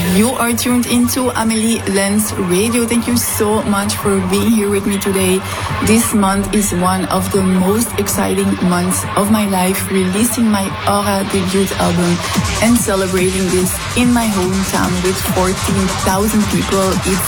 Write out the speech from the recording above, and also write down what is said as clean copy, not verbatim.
You are tuned into Amélie Lens Radio. Thank you so much for being here with me today. This month is one of the most exciting months of my life, releasing my Aura debut album and celebrating this in my hometown with 14,000 people. It's